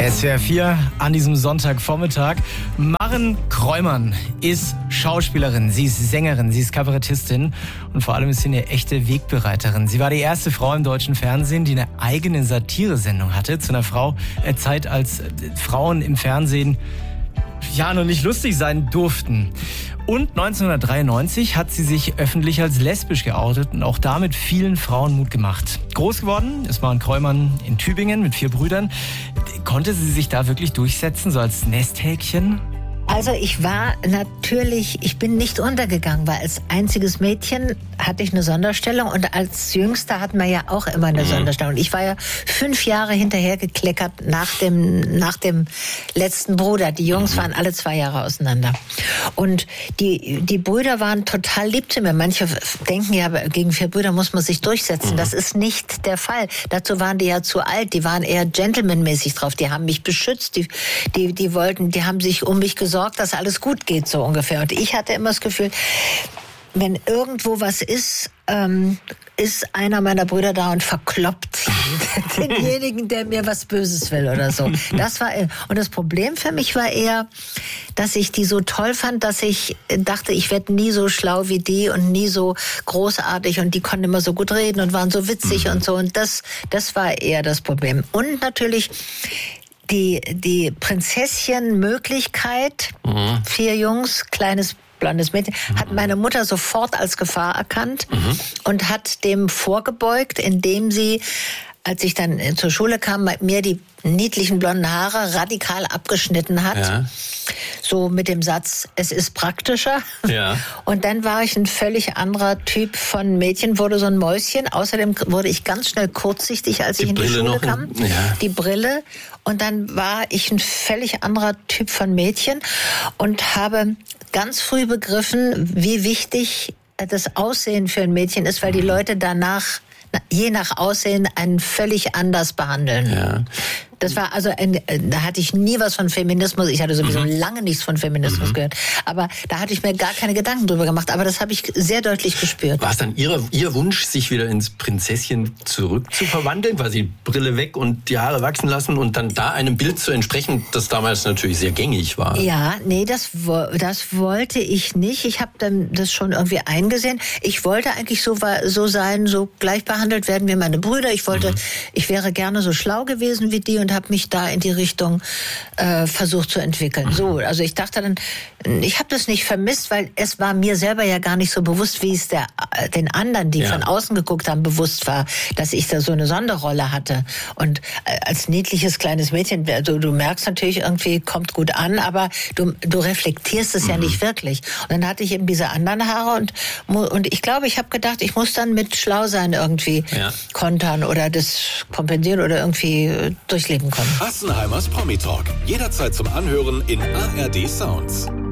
SWR 4 an diesem Sonntagvormittag. Maren Kräumann ist Schauspielerin, sie ist Sängerin, sie ist Kabarettistin und vor allem ist sie eine echte Wegbereiterin. Sie war die erste Frau im deutschen Fernsehen, die eine eigene Satiresendung hatte, zu einer Zeit, als Frauen im Fernsehen ja noch nicht lustig sein durften. Und 1993 hat sie sich öffentlich als lesbisch geoutet und auch damit vielen Frauen Mut gemacht. Groß geworden ist Maren Kräumann in Tübingen mit 4 Brüdern. Konnte sie sich da wirklich durchsetzen, so als Nesthäkchen? Also ich bin nicht untergegangen, weil als einziges Mädchen hatte ich eine Sonderstellung und als Jüngster hatten wir ja auch immer eine Sonderstellung. Ich war ja 5 Jahre hinterhergekleckert nach dem letzten Bruder. Die Jungs waren alle 2 Jahre auseinander. Und die Brüder waren total lieb zu mir. Manche denken ja, gegen 4 Brüder muss man sich durchsetzen. Das ist nicht der Fall. Dazu waren die ja zu alt. Die waren eher gentlemanmäßig drauf. Die haben mich beschützt. Die haben sich um mich gesorgt, dass alles gut geht, so ungefähr. Und ich hatte immer das Gefühl, wenn irgendwo was ist, ist einer meiner Brüder da und verkloppt denjenigen, der mir was Böses will oder so. Und das Problem für mich war eher, dass ich die so toll fand, dass ich dachte, ich werde nie so schlau wie die und nie so großartig und die konnten immer so gut reden und waren so witzig und so. Und das war eher das Problem. Und natürlich die Prinzesschen-Möglichkeit, 4 Jungs, kleines blondes Mädchen, hat meine Mutter sofort als Gefahr erkannt und hat dem vorgebeugt, indem sie, als ich dann zur Schule kam, mir die niedlichen blonden Haare radikal abgeschnitten hat. Ja. So mit dem Satz, es ist praktischer. Ja. Und dann war ich ein völlig anderer Typ von Mädchen, wurde so ein Mäuschen. Außerdem wurde ich ganz schnell kurzsichtig, als ich in die Schule kam. Ja. Die Brille. Und dann war ich ein völlig anderer Typ von Mädchen und habe ganz früh begriffen, wie wichtig das Aussehen für ein Mädchen ist, weil die Leute danach je nach Aussehen einen völlig anders behandeln. Ja. Das war da hatte ich nie was von Feminismus. Ich hatte sowieso lange nichts von Feminismus gehört. Aber da hatte ich mir gar keine Gedanken drüber gemacht. Aber das habe ich sehr deutlich gespürt. War es dann Ihr Wunsch, sich wieder ins Prinzesschen zurückzuverwandeln? Weil Sie Brille weg und die Haare wachsen lassen und dann da einem Bild zu entsprechen, das damals natürlich sehr gängig war? Ja, nee, das wollte ich nicht. Ich habe dann das schon irgendwie eingesehen. Ich wollte eigentlich so sein, so gleich behandelt werden wie meine Brüder. Ich wäre gerne so schlau gewesen wie die und habe mich da in die Richtung versucht zu entwickeln. So, also ich dachte dann, ich habe das nicht vermisst, weil es war mir selber ja gar nicht so bewusst, wie es den anderen, die von außen geguckt haben, bewusst war, dass ich da so eine Sonderrolle hatte. Und als niedliches kleines Mädchen, du merkst natürlich irgendwie, kommt gut an, aber du reflektierst es ja nicht wirklich. Und dann hatte ich eben diese anderen Haare und ich glaube, ich habe gedacht, ich muss dann mit schlau sein irgendwie kontern oder das kompensieren oder irgendwie durchleben können. Assenheimers Promi Talk. Jederzeit zum Anhören in ARD Sounds.